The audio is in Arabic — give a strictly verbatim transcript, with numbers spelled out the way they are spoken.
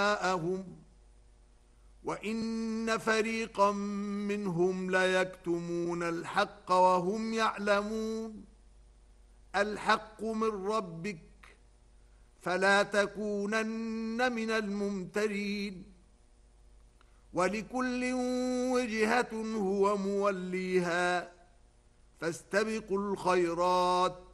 أبناءهم وإن فريقا منهم ليكتمون الحق وهم يعلمون. الحق من ربك فلا تكونن من الممترين. ولكل وجهة هو موليها فاستبقوا الخيرات